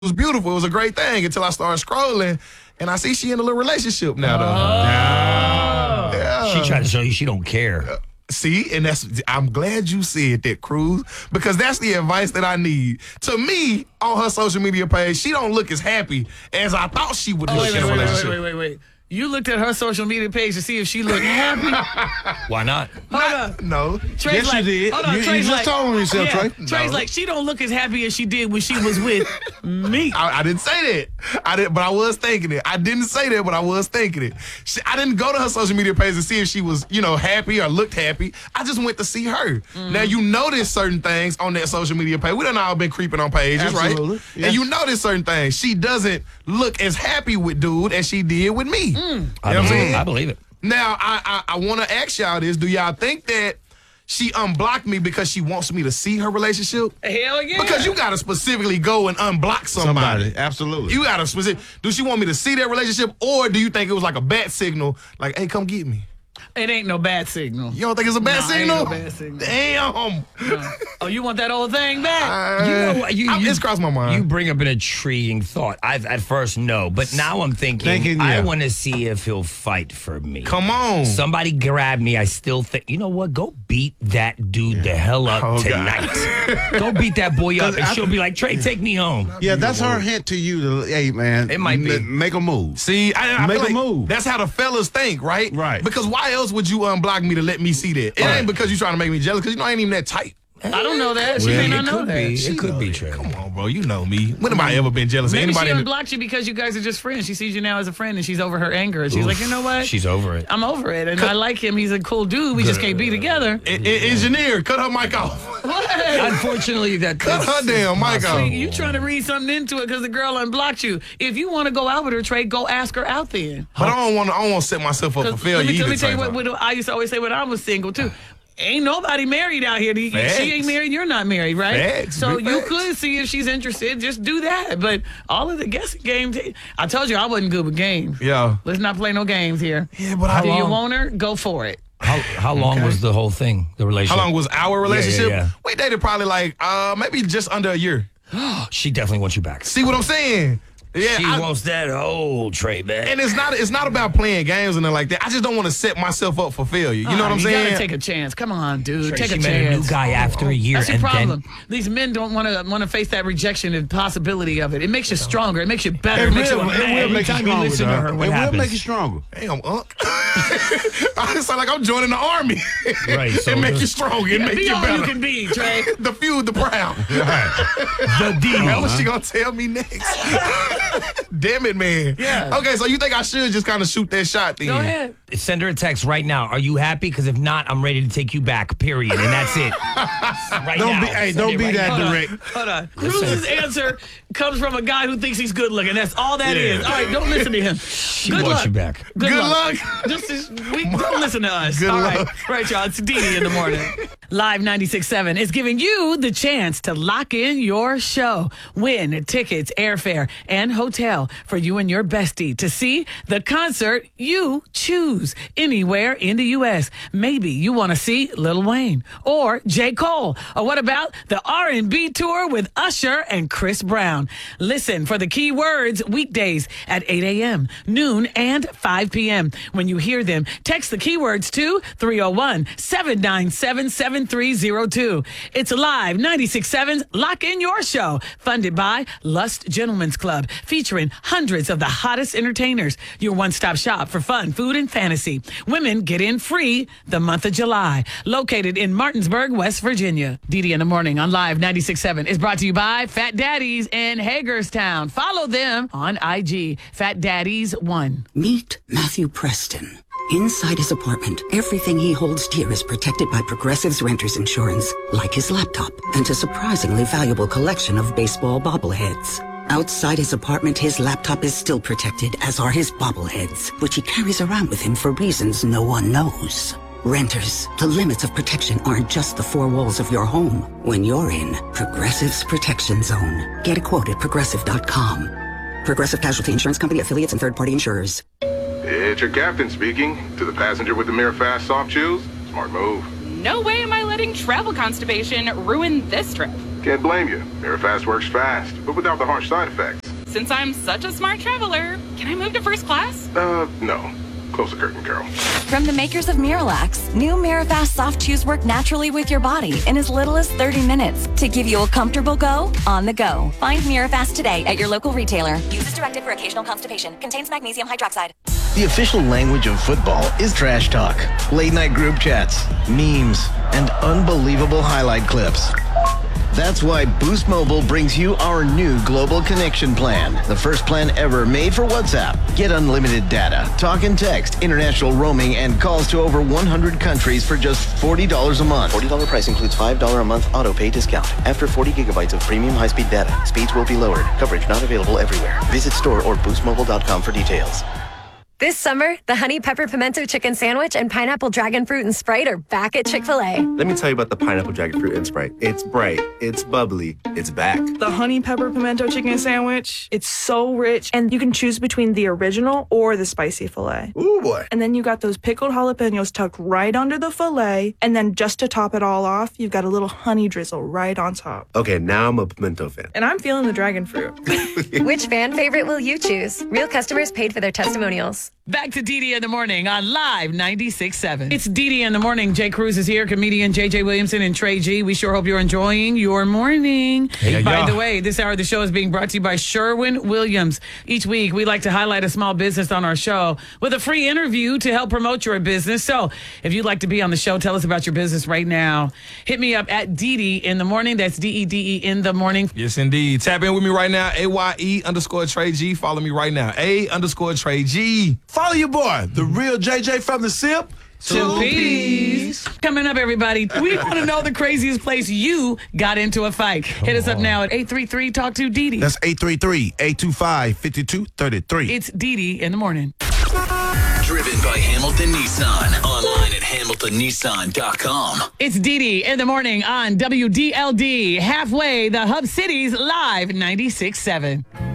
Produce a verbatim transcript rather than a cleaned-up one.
It was beautiful. It was a great thing until I started scrolling, and I see she in a little relationship now, though. Oh. Yeah. She tried to show you she don't care. Uh, see, and that's I'm glad you said that, Cruz, because that's the advice that I need. To me, on her social media page, she don't look as happy as I thought she would Oh, look wait, in a wait, wait, relationship. wait, wait, wait, wait. You looked at her social media page to see if she looked happy? Why not? Hold on. No. Trey's Yes, like, you did. Hold on, You- you Trey's just like, told on yourself, yeah, Trey. Trey's No. like, she don't look as happy as she did when she was with me. I, I didn't say that. I didn't, but I was thinking it. I didn't say that, but I was thinking it. She, I didn't go to her social media page to see if she was, you know, happy or looked happy. I just went to see her. Mm-hmm. Now you notice certain things on that social media page. We done all been creeping on pages, Absolutely. right? Yeah. And you notice certain things. She doesn't look as happy with dude as she did with me. Mm. You I know what I'm believe, saying? I believe it. Now, I I, I want to ask y'all this. Do y'all think that she unblocked me because she wants me to see her relationship? Hell yeah. Because you got to specifically go and unblock somebody. Somebody, absolutely. You got to specific. Do she want me to see that relationship, or do you think it was like a bat signal? Like, hey, come get me. It ain't no bad signal. You don't think it's a bad Nah, ain't signal? no bad signal. Damn. No. Oh, you want that old thing back? Uh, You know what? You, I- you- it's crossed my mind. You bring up an intriguing thought. I've at first no, but now I'm thinking, Thinking, I yeah. want to see if he'll fight for me. Come on. Somebody grab me. I still think, you know what? Go beat that dude the hell up Oh, God. tonight. Go beat that boy up, and I- she'll be like, Trey, take me home. Yeah, that's her hint to you. To, hey, man. It might be. m- Make a move. See, I, I Make feel a like move. That's how the fellas think, right? Right. Because why else would you unblock me to let me see that? It Right. ain't because you trying to make me jealous, because you know I ain't even that tight. I don't know that. She Well, may it not know could that. be. She It could know be that. true. Come on, bro. You know me. When have I ever been jealous of Maybe anybody? she in the- unblocked you because you guys are just friends. She sees you now as a friend, and she's over her anger. And she's like, you know what? She's over it. I'm over it, and I like him. He's a cool dude. We just can't be together. En- en- engineer, cut her mic off. What? Unfortunately, that Cut her damn mic off. You trying to read something into it because the girl unblocked you. If you want to go out with her, Trey, go ask her out then. But I don't want to. I don't want to set myself up for 'Cause failure. let me, either let me tell you time. what, what I used to always say when I was single too. Ain't nobody married out here. She Facts. ain't married. You're not married, right? Facts, So big you facts. could see if she's interested. Just do that. But all of the guessing games, I told you I wasn't good with games. Yeah. Let's not play no games here. Yeah, but Do how you long? want her? Go for it. How, how long was the whole thing, the relationship? How long was our relationship? yeah. We dated probably like uh maybe just under a year. She definitely wants you back. See what I'm saying? Yeah. She I- wants that old Trey back. and it's not it's not about playing games and nothing like that. I just don't want to set myself up for failure. You know what I'm you saying? gotta take a chance. Come on, dude. Trey, take she a met chance. a new guy after a year, That's your and problem. then These men don't want to want to face that rejection and possibility of it. It makes you stronger. It makes you better. It It, makes will, you a it will man. make you Every time you stronger. listen to dog. her, what it happens? will make you stronger. Damn, Unc. I sound like I'm joining the army. Right, so it make the- you strong. It Yeah, make be you all better. you can be, Trey. The few, the proud. the D. That's what she gonna tell me next. Damn it, man. Yeah. Okay, so you think I should just kind of shoot that shot then? Go ahead. Send her a text right now. Are you happy? Because if not, I'm ready to take you back. Period. And that's it. Right Don't now. be- hey, Send don't it be right that now. Hold on. direct. Hold on. Cruz's answer comes from a guy who thinks he's good looking. That's all that Yeah. is. All right, don't listen to him. She Good wants luck. you back. Good, Good luck. luck. This is we don't listen to us. Good All right. luck. Right, y'all. It's D D in the morning. Live ninety-six point seven is giving you the chance to lock in your show. Win tickets, airfare, and hotel for you and your bestie to see the concert you choose anywhere in the U S. Maybe you want to see Lil Wayne or J. Cole. Or what about the R and B tour with Usher and Chris Brown? Listen for the key words weekdays at eight a.m., noon, and five p.m. When you hear them, text the keywords to three oh one, seven nine seven, seven three oh two. It's Live ninety-six point seven's Lock In Your Show, funded by Lust Gentlemen's Club, featuring hundreds of the hottest entertainers. Your one-stop shop for fun, food, and fantasy. Women get in free the month of July. Located in Martinsburg, West Virginia. D D in the morning on Live ninety-six point seven is brought to you by Fat Daddies in Hagerstown. Follow them on I G, Fat Daddies one. Meet Matthew Preston. Inside his apartment, everything he holds dear is protected by Progressive's Renter's Insurance, like his laptop and a surprisingly valuable collection of baseball bobbleheads. Outside his apartment, his laptop is still protected, as are his bobbleheads, which he carries around with him for reasons no one knows. Renters, the limits of protection aren't just the four walls of your home. When you're in Progressive's Protection Zone, get a quote at progressive dot com. Progressive Casualty Insurance Company, affiliates, and third-party insurers. It's your captain speaking. To the passenger with the Mirror Fast soft shoes, smart move. No way am I letting travel constipation ruin this trip. Can't blame you. Mirafast works fast, but without the harsh side effects. Since I'm such a smart traveler, can I move to first class? Uh, no. Close the curtain, Carol. From the makers of Miralax, new Mirafast soft chews work naturally with your body in as little as thirty minutes to give you a comfortable go on the go. Find Mirafast today at your local retailer. Use as directed for occasional constipation. Contains magnesium hydroxide. The official language of football is trash talk, late night group chats, memes, and unbelievable highlight clips. That's why Boost Mobile brings you our new global connection plan. The first plan ever made for WhatsApp. Get unlimited data, talk and text, international roaming, and calls to over one hundred countries for just forty dollars a month. forty dollars price includes five dollars a month auto pay discount. After forty gigabytes of premium high-speed data, speeds will be lowered. Coverage not available everywhere. Visit store or boost mobile dot com for details. This summer, the Honey Pepper Pimento Chicken Sandwich and Pineapple Dragon Fruit and Sprite are back at Chick-fil-A. Let me tell you about the Pineapple Dragon Fruit and Sprite. It's bright, it's bubbly, it's back. The Honey Pepper Pimento Chicken Sandwich, it's so rich, and you can choose between the original or the spicy filet. Ooh, boy. And then you got those pickled jalapenos tucked right under the filet, and then just to top it all off, you've got a little honey drizzle right on top. Okay, now I'm a pimento fan. And I'm feeling the dragon fruit. Which fan favorite will you choose? Real customers paid for their testimonials. Back to Dee Dee in the Morning on Live ninety-six point seven. It's Dee Dee in the Morning. Jay Cruz is here, comedian J J Williamson and Trey G. We sure hope you're enjoying your morning. Hey, by y'all. the way, this hour of the show is being brought to you by Sherwin Williams. Each week, we like to highlight a small business on our show with a free interview to help promote your business. So if you'd like to be on the show, tell us about your business right now. Hit me up at Dee Dee in the Morning. That's D E D E in the morning. Yes, indeed. Tap in with me right now. A Y E underscore Trey G. Follow me right now. A underscore Trey G. Follow your boy, the real J J from the Sip. Two P's. Coming up, everybody. We want to know the craziest place you got into a fight. Hit us up now at eight three three talk to Dee Dee. That's eight three three, eight two five, five two three three. It's Dee Dee in the Morning. Driven by Hamilton Nissan. Online at hamilton nissan dot com. It's Dee Dee in the Morning on W D L D. Halfway, the Hub Cities Live ninety-six point seven.